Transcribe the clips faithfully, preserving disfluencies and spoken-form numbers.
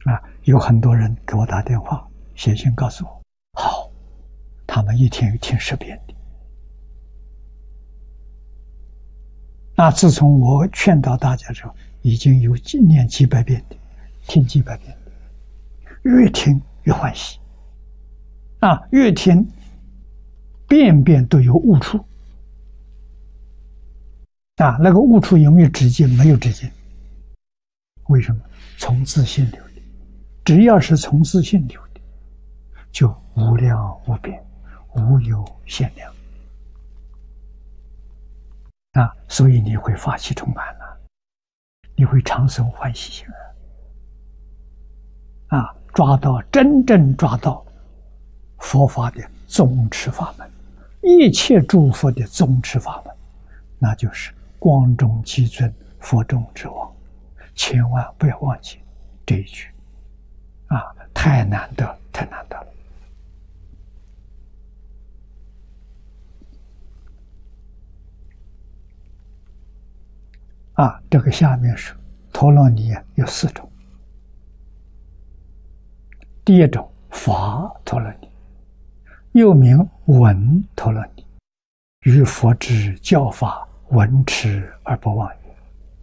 啊，有很多人给我打电话、写信告诉我，好，他们一天听十遍的。那自从我劝导大家之后，已经有念几百遍的，听几百遍的，越听越欢喜。啊，越听遍遍都有悟处。啊，那个悟处有没有止境？没有止境。为什么？从自性流的，只要是从自性流的，就无量无边，无有限量。啊，所以你会发起充满了，你会长生欢喜心啊！抓到真正抓到佛法的宗持法门，一切诸佛的宗持法门，那就是光中极尊，佛中之王。千万不要忘记这一句啊！太难得，太难得了。啊，这个下面是陀罗尼有四种。第一种法陀罗尼，又名闻陀罗尼，于佛之教法闻持而不忘也。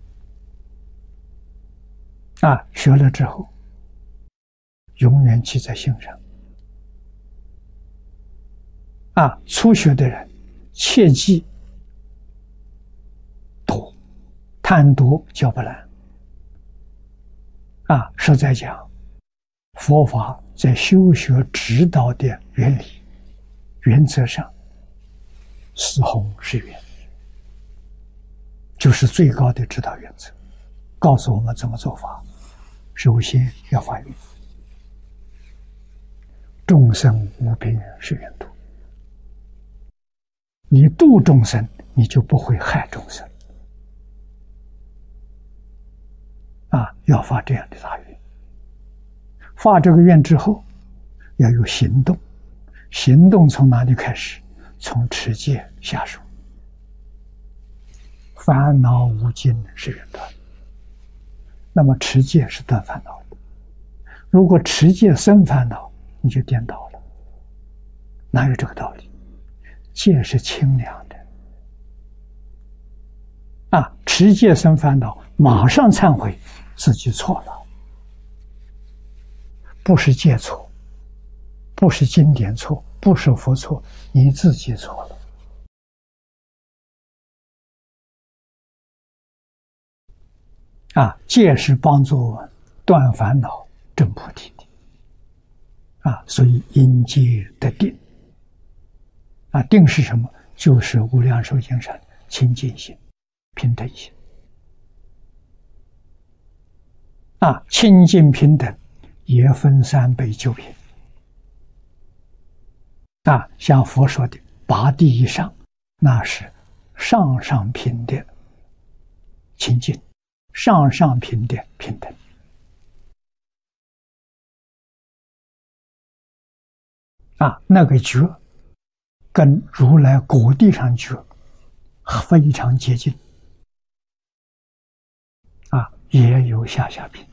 啊，学了之后，永远记在心上。啊，初学的人切记读，贪读教不来。啊，实在讲，佛法在修学指导的原理、原则上，四弘誓愿，就是最高的指导原则，告诉我们怎么做法。首先要发愿，众生无边誓愿度。你度众生，你就不会害众生。啊，要发这样的大愿。发这个愿之后，要有行动。行动从哪里开始？从持戒下手。烦恼无尽是愿断。那么持戒是断烦恼的。如果持戒生烦恼，你就颠倒了。哪有这个道理？戒是清凉的。啊，持戒生烦恼，马上忏悔，自己错了。不是戒错，不是经典错，不是佛错，你自己错了。啊，戒是帮助我们断烦恼、证菩提的。啊，所以因戒得定。啊，定是什么？就是无量寿经上清净心、平等心。啊，清净平等也分三倍九品。啊，像佛说的八地以上，那是上上品的清净，上上品的平等。啊，那个觉跟如来果地上觉非常接近。啊，也有下下品。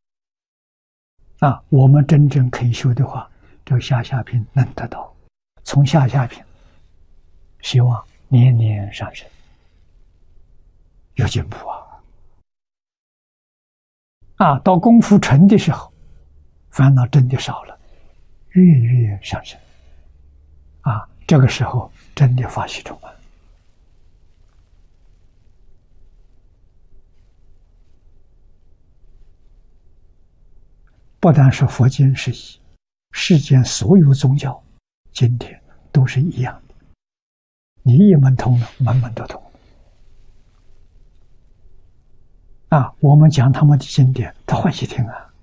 啊，我们真正可以修的话，这个下下品能得到。从下下品，希望年年上升，有进步啊！啊，到功夫成的时候，烦恼真的少了，月月上升。啊，这个时候真的发喜充满。不但是佛经是一，世间所有宗教经典都是一样的。你一门通了，门门都通了。啊，我们讲他们的经典，他欢喜听啊。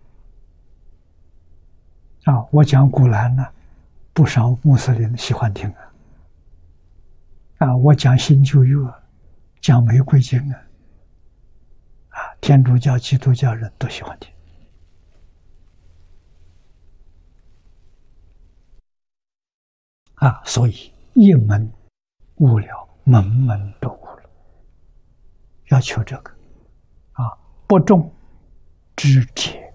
啊，我讲古兰呢，不少穆斯林喜欢听啊。啊，我讲新旧约，讲玫瑰经啊，啊，天主教、基督教人都喜欢听。啊，所以一门悟了，门门都悟了。要求这个，啊，不重知戒，